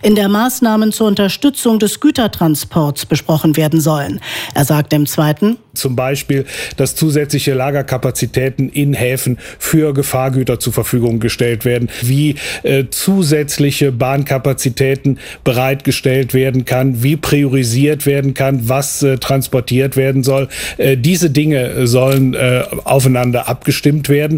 in der Maßnahmen zur Unterstützung des Gütertransports besprochen werden sollen. Er sagt im Zweiten: Zum Beispiel, dass zusätzliche Lagerkapazitäten in Häfen für Gefahrgüter zur Verfügung gestellt werden, wie zusätzliche Bahnkapazitäten bereitgestellt werden kann, wie priorisiert werden kann, was transportiert werden soll. Diese Dinge sollen aufeinander abgestimmt werden.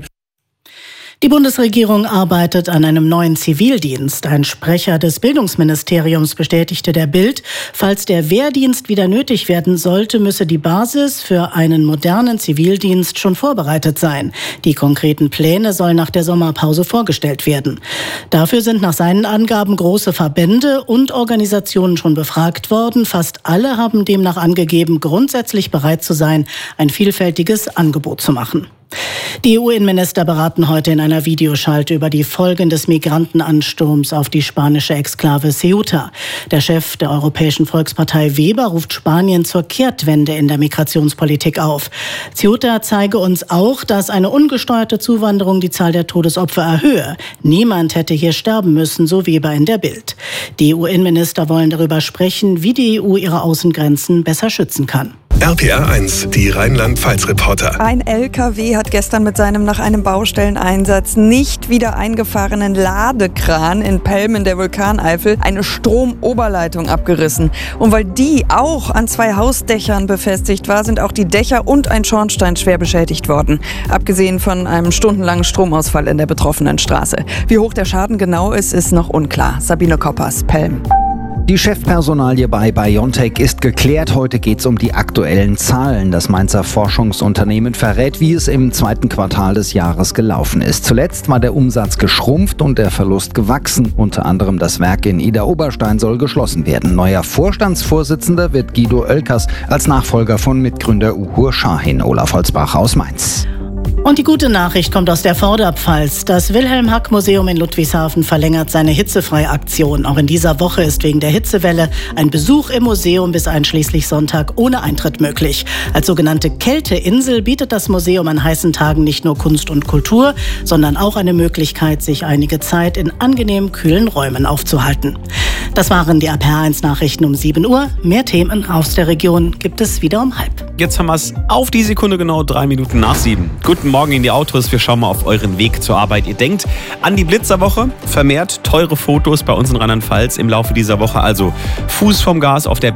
Die Bundesregierung arbeitet an einem neuen Zivildienst. Ein Sprecher des Bildungsministeriums bestätigte der Bild, falls der Wehrdienst wieder nötig werden sollte, müsse die Basis für einen modernen Zivildienst schon vorbereitet sein. Die konkreten Pläne sollen nach der Sommerpause vorgestellt werden. Dafür sind nach seinen Angaben große Verbände und Organisationen schon befragt worden. Fast alle haben demnach angegeben, grundsätzlich bereit zu sein, ein vielfältiges Angebot zu machen. Die EU-Innenminister beraten heute in einer Videoschalte über die Folgen des Migrantenansturms auf die spanische Exklave Ceuta. Der Chef der Europäischen Volkspartei Weber ruft Spanien zur Kehrtwende in der Migrationspolitik auf. Ceuta zeige uns auch, dass eine ungesteuerte Zuwanderung die Zahl der Todesopfer erhöhe. Niemand hätte hier sterben müssen, so Weber in der Bild. Die EU-Innenminister wollen darüber sprechen, wie die EU ihre Außengrenzen besser schützen kann. RPR 1, die Rheinland-Pfalz-Reporter. Ein LKW hat gestern mit seinem nach einem Baustelleneinsatz nicht wieder eingefahrenen Ladekran in Pelm in der Vulkaneifel eine Stromoberleitung abgerissen. Und weil die auch an 2 Hausdächern befestigt war, sind auch die Dächer und ein Schornstein schwer beschädigt worden. Abgesehen von einem stundenlangen Stromausfall in der betroffenen Straße. Wie hoch der Schaden genau ist, ist noch unklar. Sabine Koppers, Pelm. Die Chefpersonalie bei BioNTech ist geklärt. Heute geht es um die aktuellen Zahlen. Das Mainzer Forschungsunternehmen verrät, wie es im 2. Quartal des Jahres gelaufen ist. Zuletzt war der Umsatz geschrumpft und der Verlust gewachsen. Unter anderem das Werk in Idar-Oberstein soll geschlossen werden. Neuer Vorstandsvorsitzender wird Guido Oelkers als Nachfolger von Mitgründer Uhur Şahin. Olaf Holzbach aus Mainz. Und die gute Nachricht kommt aus der Vorderpfalz. Das Wilhelm-Hack-Museum in Ludwigshafen verlängert seine Hitzefrei-Aktion. Auch in dieser Woche ist wegen der Hitzewelle ein Besuch im Museum bis einschließlich Sonntag ohne Eintritt möglich. Als sogenannte Kälteinsel bietet das Museum an heißen Tagen nicht nur Kunst und Kultur, sondern auch eine Möglichkeit, sich einige Zeit in angenehm kühlen Räumen aufzuhalten. Das waren die RPR1-Nachrichten um 7 Uhr. Mehr Themen aus der Region gibt es wieder um 6:30. Jetzt haben wir es auf die Sekunde genau 3 Minuten nach 7. Guten Morgen in die Autos. Wir schauen mal auf euren Weg zur Arbeit. Ihr denkt an die Blitzerwoche. Vermehrt teure Fotos bei uns in Rheinland-Pfalz im Laufe dieser Woche. Also Fuß vom Gas auf der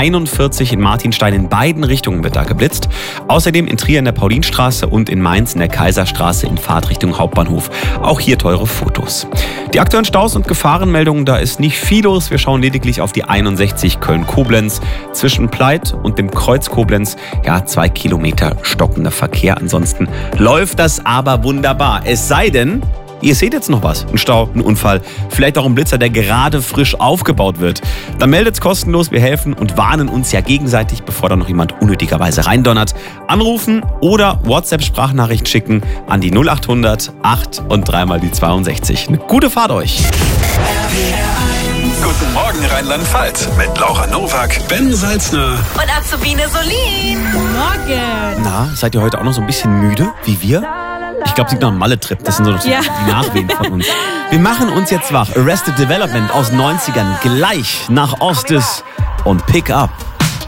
B41 in Martinstein. In beiden Richtungen wird da geblitzt. Außerdem in Trier in der Paulinstraße und in Mainz in der Kaiserstraße in Fahrtrichtung Hauptbahnhof. Auch hier teure Fotos. Die aktuellen Staus und Gefahrenmeldungen, da ist nicht viel los. Wir schauen lediglich auf die 61 Köln-Koblenz. Zwischen Pleit und dem Kreuz Koblenz, 2 Kilometer stockender Verkehr. Ansonsten läuft das aber wunderbar. Es sei denn, ihr seht jetzt noch was. Ein Stau, ein Unfall, vielleicht auch ein Blitzer, der gerade frisch aufgebaut wird. Dann meldet's kostenlos. Wir helfen und warnen uns ja gegenseitig, bevor da noch jemand unnötigerweise reindonnert. Anrufen oder WhatsApp-Sprachnachricht schicken an die 0800 8 und 3 mal die 62. Eine gute Fahrt euch. Guten Morgen Rheinland-Pfalz mit Laura Nowak, Ben Salzner und Azubine Solin. Morgen. Na, seid ihr heute auch noch so ein bisschen müde, wie wir? Ich glaube, es liegt noch ein Malle-Trip. Das sind so die Nachwehen von uns. Wir machen uns jetzt wach. Arrested Development aus 90ern. Gleich nach Ostis und Pick Up.